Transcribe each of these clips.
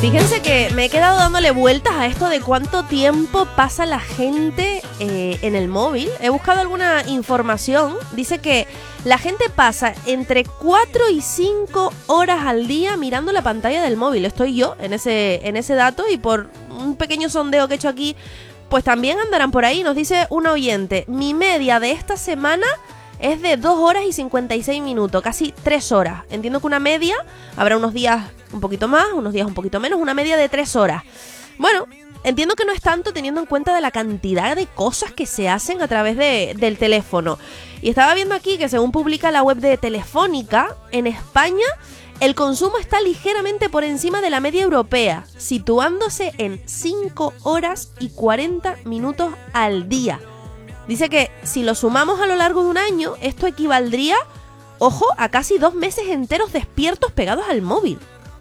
Fíjense que me he quedado dándole vueltas a esto de cuánto tiempo pasa la gente en el móvil. He buscado alguna información. Dice que la gente pasa entre 4 y 5 horas al día mirando la pantalla del móvil. Estoy yo en ese dato, y por un pequeño sondeo que he hecho aquí, pues también andarán por ahí. Nos dice un oyente: mi media de esta semana es de 2 horas y 56 minutos, casi 3 horas. Entiendo que una media, habrá unos días un poquito más, unos días un poquito menos, una media de 3 horas. Bueno, entiendo que no es tanto teniendo en cuenta de la cantidad de cosas que se hacen a través del teléfono. Y estaba viendo aquí que, según publica la web de Telefónica, en España el consumo está ligeramente por encima de la media europea, situándose en 5 horas y 40 minutos al día. Dice que si lo sumamos a lo largo de un año, esto equivaldría, ojo, a casi 2 meses enteros despiertos pegados al móvil.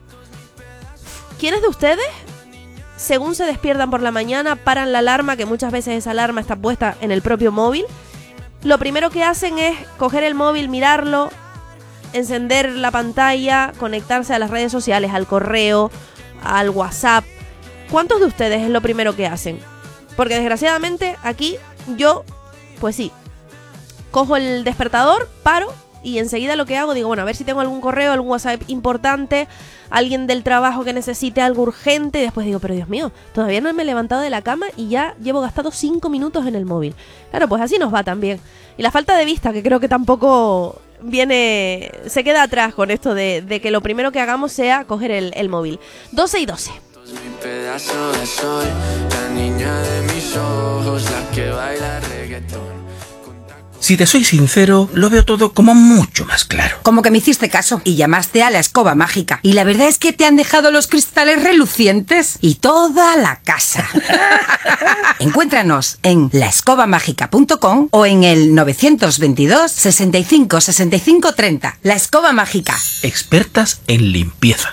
¿Quiénes de ustedes, según se despiertan por la mañana, paran la alarma, que muchas veces esa alarma está puesta en el propio móvil? Lo primero que hacen es coger el móvil, mirarlo, encender la pantalla, conectarse a las redes sociales, al correo, al WhatsApp. ¿Cuántos de ustedes es lo primero que hacen? Porque desgraciadamente aquí yo, pues sí, cojo el despertador, paro y enseguida lo que hago, digo, bueno, a ver si tengo algún correo, algún WhatsApp importante, alguien del trabajo que necesite algo urgente, y después digo, pero Dios mío, todavía no me he levantado de la cama y ya llevo gastado 5 minutos en el móvil. Claro, pues así nos va también. Y la falta de vista, que creo que tampoco se queda atrás con esto de que lo primero que hagamos sea coger el móvil. 12 y 12. Mi pedazo de sol, la niña de mis ojos, la que baila reggaetón. Si te soy sincero, lo veo todo como mucho más claro. Como que me hiciste caso y llamaste a la escoba mágica. Y la verdad es que te han dejado los cristales relucientes y toda la casa. Encuéntranos en laescobamágica.com o en el 922 65 65 30. La Escoba Mágica. Expertas en limpieza.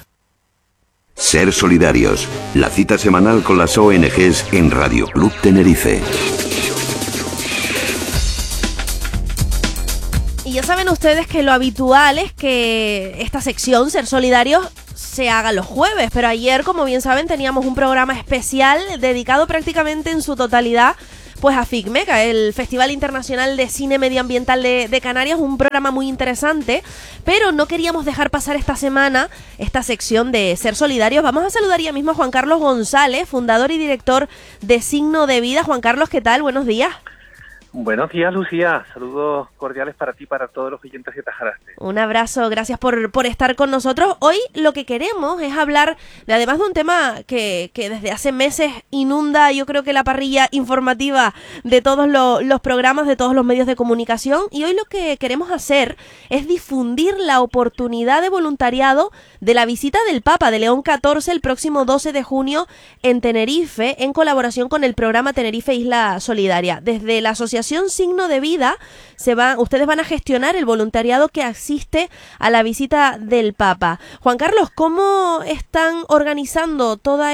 Ser solidarios. La cita semanal con las ONGs en Radio Club Tenerife. Y ya saben ustedes que lo habitual es que esta sección, Ser Solidarios, se haga los jueves. Pero ayer, como bien saben, teníamos un programa especial dedicado prácticamente en su totalidad pues a FICMECA, el Festival Internacional de Cine Medioambiental de Canarias, un programa muy interesante, pero no queríamos dejar pasar esta semana esta sección de Ser Solidarios. Vamos a saludar ya mismo a Juan Carlos González, fundador y director de Signo de Vida. Juan Carlos, ¿qué tal? Buenos días. Buenos días, Lucía. Saludos cordiales para ti y para todos los oyentes de Tajaraste. Un abrazo, gracias por estar con nosotros. Hoy lo que queremos es hablar además de un tema que desde hace meses inunda, yo creo que la parrilla informativa de todos los programas, de todos los medios de comunicación, y hoy lo que queremos hacer es difundir la oportunidad de voluntariado de la visita del Papa de León XIV el próximo 12 de junio en Tenerife, en colaboración con el programa Tenerife Isla Solidaria. Desde la Asociación Signo de Vida ustedes van a gestionar el voluntariado que asiste a la visita del Papa. Juan Carlos, ¿cómo están organizando todo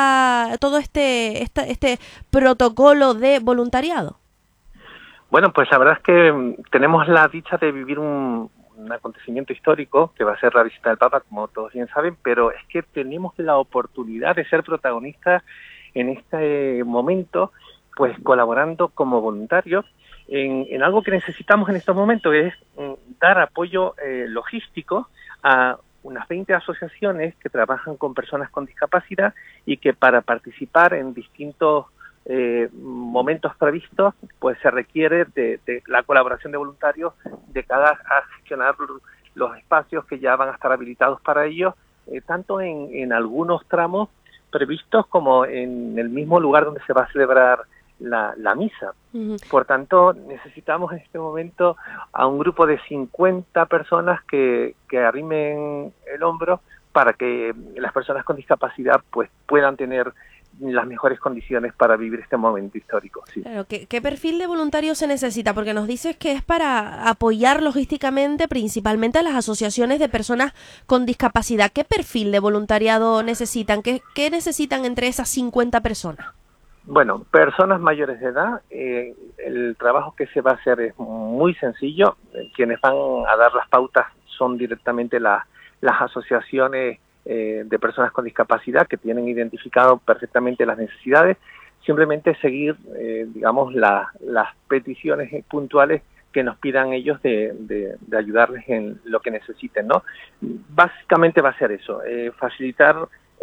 este protocolo de voluntariado? Bueno, pues la verdad es que tenemos la dicha de vivir un acontecimiento histórico que va a ser la visita del Papa, como todos bien saben, pero es que tenemos la oportunidad de ser protagonistas en este momento, pues colaborando como voluntarios en algo que necesitamos en estos momentos, es dar apoyo logístico a unas 20 asociaciones que trabajan con personas con discapacidad y que para participar en distintos momentos previstos, pues se requiere de la colaboración de voluntarios de cada a gestionar los espacios que ya van a estar habilitados para ellos, tanto en algunos tramos previstos como en el mismo lugar donde se va a celebrar la misa. Uh-huh. Por tanto, necesitamos en este momento a un grupo de 50 personas que arrimen el hombro para que las personas con discapacidad pues puedan tener las mejores condiciones para vivir este momento histórico. Sí. Claro, ¿qué perfil de voluntario se necesita? Porque nos dices que es para apoyar logísticamente principalmente a las asociaciones de personas con discapacidad. ¿Qué perfil de voluntariado necesitan? ¿Qué necesitan entre esas 50 personas? Bueno, personas mayores de edad, el trabajo que se va a hacer es muy sencillo. Quienes van a dar las pautas son directamente las asociaciones de personas con discapacidad que tienen identificado perfectamente las necesidades, simplemente seguir, digamos, las peticiones puntuales que nos pidan ellos de ayudarles en lo que necesiten, ¿no? Básicamente va a ser eso, facilitar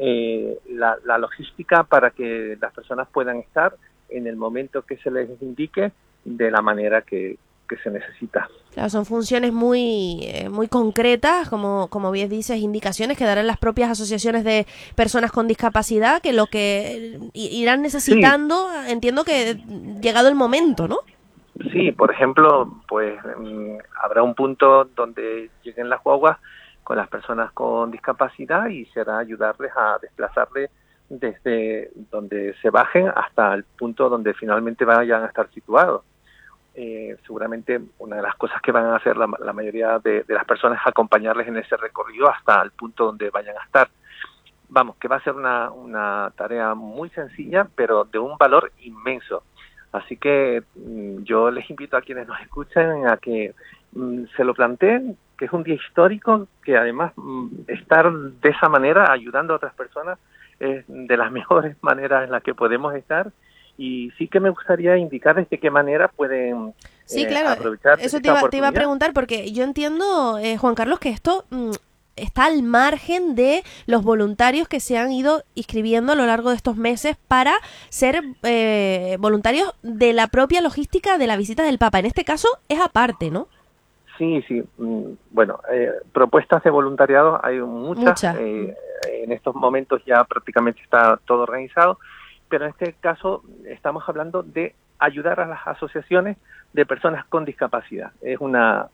la logística para que las personas puedan estar en el momento que se les indique de la manera que se necesita. Claro, son funciones muy concretas, como bien dices, indicaciones que darán las propias asociaciones de personas con discapacidad, que lo que irán necesitando, sí. Entiendo que llegado el momento, ¿no? Sí, por ejemplo, pues habrá un punto donde lleguen las guaguas con las personas con discapacidad y será ayudarles a desplazarles desde donde se bajen hasta el punto donde finalmente vayan a estar situados. Seguramente una de las cosas que van a hacer la mayoría de las personas es acompañarles en ese recorrido hasta el punto donde vayan a estar. Vamos, que va a ser una tarea muy sencilla, pero de un valor inmenso. Así que yo les invito a quienes nos escuchen a que se lo planteen, que es un día histórico, que además estar de esa manera ayudando a otras personas es de las mejores maneras en las que podemos estar. Y sí que me gustaría indicarles de qué manera pueden aprovechar eso esta oportunidad. Te iba a preguntar, porque yo entiendo, Juan Carlos, que esto está al margen de los voluntarios que se han ido inscribiendo a lo largo de estos meses para ser voluntarios de la propia logística de la visita del Papa. En este caso es aparte, ¿no? Sí. Bueno, propuestas de voluntariado hay muchas. En estos momentos ya prácticamente está todo organizado, pero en este caso estamos hablando de ayudar a las asociaciones de personas con discapacidad. Es unas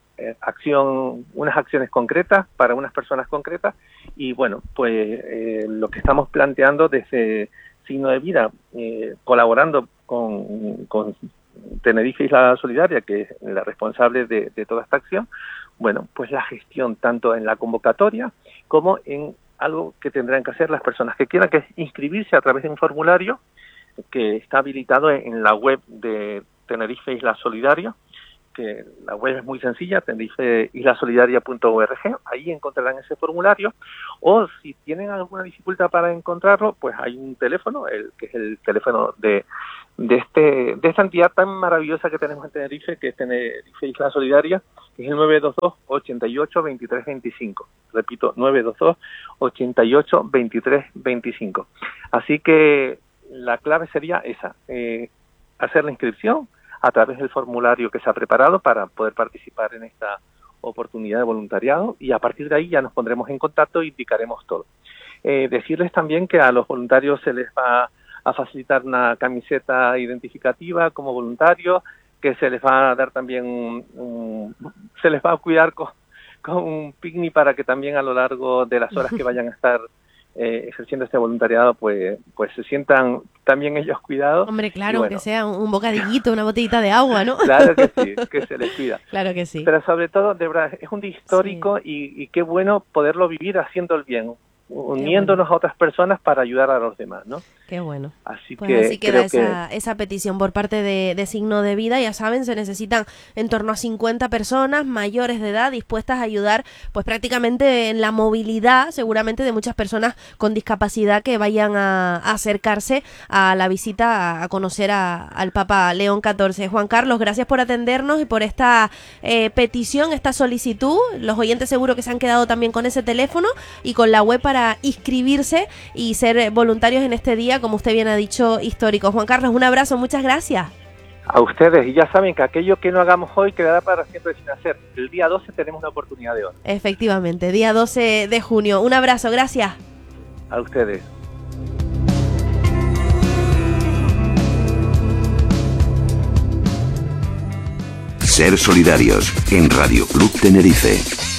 acciones concretas para unas personas concretas y bueno, pues lo que estamos planteando desde Signo de Vida, colaborando con Tenerife Isla Solidaria, que es la responsable de toda esta acción, bueno, pues la gestión tanto en la convocatoria como en algo que tendrán que hacer las personas que quieran, que es inscribirse a través de un formulario que está habilitado en la web de Tenerife Isla Solidaria, que la web es muy sencilla, tenerifeislasolidaria.org, ahí encontrarán ese formulario, o si tienen alguna dificultad para encontrarlo, pues hay un teléfono, que es el teléfono de esta entidad tan maravillosa que tenemos en Tenerife, que es Tenerife Isla Solidaria, que es el 922-88-2325. Repito, 922-88-2325. Así que la clave sería esa, hacer la inscripción a través del formulario que se ha preparado para poder participar en esta oportunidad de voluntariado, y a partir de ahí ya nos pondremos en contacto e indicaremos todo. Decirles también que a los voluntarios se les va a facilitar una camiseta identificativa como voluntarios, que se les va a dar también se les va a cuidar con un picnic para que también a lo largo de las horas que vayan a estar ejerciendo este voluntariado, pues se sientan también ellos cuidados. Hombre, claro, bueno, que sea un bocadillito, una botellita de agua, ¿no? Claro que sí, que se les cuida. Claro que sí. Pero sobre todo, de verdad, es un día histórico, sí. y qué bueno poderlo vivir haciendo el bien, uniéndonos a otras personas para ayudar a los demás, ¿no? Qué bueno. Así pues que así queda esa petición por parte de Signo de Vida. Ya saben, se necesitan en torno a 50 personas mayores de edad dispuestas a ayudar, pues prácticamente en la movilidad, seguramente, de muchas personas con discapacidad que vayan a acercarse a la visita a conocer al Papa León XIV. Juan Carlos, gracias por atendernos y por esta petición, esta solicitud. Los oyentes seguro que se han quedado también con ese teléfono y con la web para inscribirse y ser voluntarios en este día, como usted bien ha dicho, histórico. Juan Carlos, un abrazo, muchas gracias. A ustedes, y ya saben que aquello que no hagamos hoy quedará para siempre sin hacer. El día 12 tenemos una oportunidad de oro. Efectivamente, día 12 de junio. Un abrazo, gracias. A ustedes. Ser solidarios en Radio Club Tenerife.